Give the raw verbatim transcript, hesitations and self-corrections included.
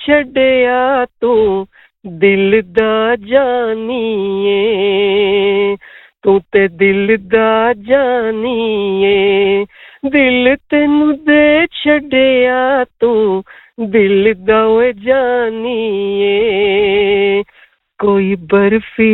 ਛੱਡਿਆ ਤੂੰ ਦਿਲ ਦਾ ਜਾਨੀਏ ਤੂੰ ਤੇ ਦਿਲ ਦਾ ਜਾਨੀਏ ਦਿਲ ਤੈਨੂੰ ਦੇ ਛੱਡਿਆ ਤੂੰ ਦਿਲ ਦਾ ਓ ਜਾਨੀਏ कोई बर्फी